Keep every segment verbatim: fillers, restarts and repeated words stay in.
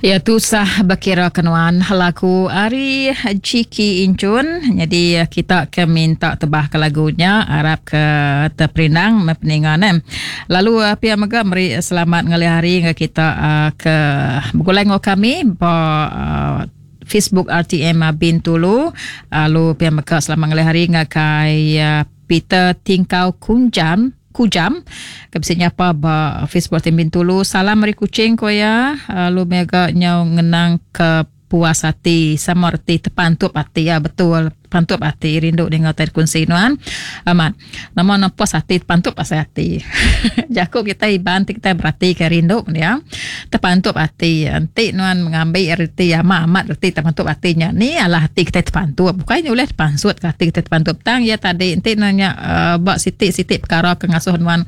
Ya tu sah berkira kenuan lagu Ari Ciki Incun. Jadi kita akan minta tebah ke lagunya harap ke terperinang mepeningan eh. Lalu uh, pihak mega meri selamat ngali hari nga kita uh, ke begulai ngo kami ba uh, Facebook R T M Bintulu. Lalu pihak mega selamat ngali hari nga kay uh, Peter Tingkau Kunjam Kujam kabisnya apa ba Facebook tim Bintulu. Salam mari kucing ko ya. Lu mega nyau ngenang ke puas hati sama arti tepantup hati ya betul pantup hati rindu dengan terkun sinuan amat namun puas hati tepantup asa hati jaku kita ibantik kita berarti ke rindu ya tepantup hati nanti nuan mengambil arti ya amat arti tepantup hatinya ni adalah hati kita tepantup bukannya oleh tepansut hati kita tepantup tang ya tadi nanti nanya uh, bak sitik-sitik perkara kengasuh nuan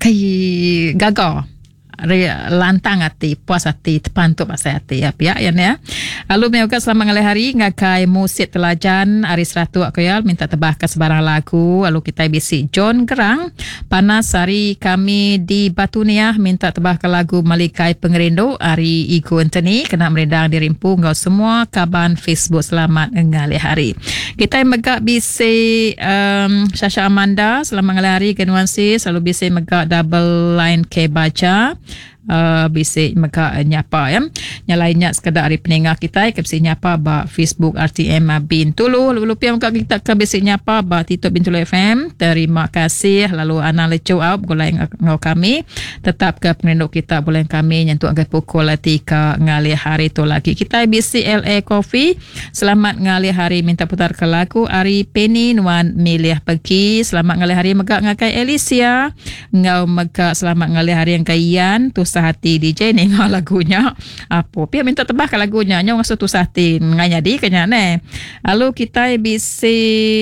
kai gagal lantang hati, puas hati, tepantup asa hati ya pihak ya ya. Lalu mereka selama ngalih hari ngakai musik telajan Aris Ratu Akoyal minta tebah ke sebarang lagu. Lalu kita bisi John Gerang panas hari kami di Batuniah minta tebah ke lagu Malikai Pengerindu Ari Igu Antoni kena merendang dirimpu ngau semua kaban Facebook selamat ngalih hari. Kita megak bisi um, Sasha Amanda selama ngalih hari kenuansi selalu bisi megak double line ke baca. Uh, bisik maka nyapa ya nyalainnya sekadar hari peningah kita ke bisik nyapa ba Facebook R T M Bintulu lalu lupa maka kita ke bisik nyapa ba Tito Bintulu F M terima kasih lalu ana lecu out boleh ngau kami tetap ke pengenduk kita boleh kami nyentuh agak pukul tiga ngali hari tu lagi kita bisik L A Coffee selamat ngali hari minta putar ke lagu Ari Penny Nuan milih pergi selamat ngali hari mega ngakai Alicia ngau mega selamat ngali hari yang kaian tu hati D J ni ngau lagunya apa pihak minta tebah ke lagunya nyong ngasuh tu hati nganya di kenya ne lalu kita bisi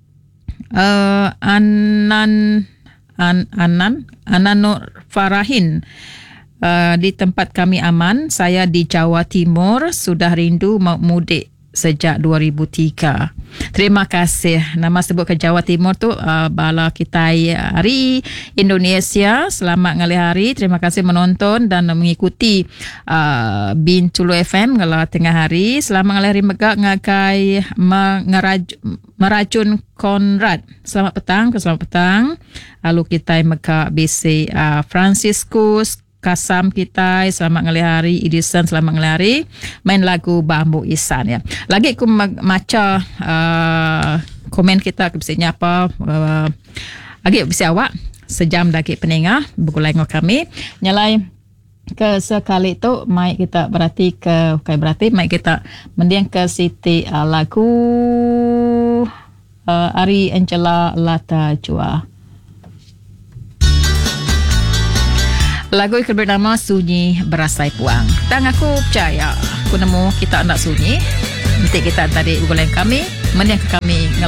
uh, Anan An, Anan Ananur Farahin uh, di tempat kami aman saya di Jawa Timur sudah rindu mau mudik sejak dua ribu tiga. Terima kasih. Nama sebut ke Jawa Timur tu uh, bala kita hari Indonesia. Selamat ngali hari. Terima kasih menonton dan mengikuti uh, Bintulu F M ngala tengah hari. Selamat ngali hari megak ngakai mengeraj, meracun Konrad. Selamat petang, selamat petang. Lalu kita megak B C uh, Franciscus Kasam kita selamat ngali hari Edison selamat ngali hari main lagu Bambu Isan ya. Lagi aku maca uh, komen kita bisanya apa uh, lagi bisa awak sejam lagi peningah begulai ngau kami nyalai ke sekali tu mai kita berarti ke okay, berarti mai kita mendiang ke Siti uh, lagu uh, Ari Angela Lata Jua. Lagu yang bernama Sunyi Berasai Puang. Dan aku percaya, aku nemu kita nak sunyi. Nanti kita tadi ugulan kami, mendiang ke kami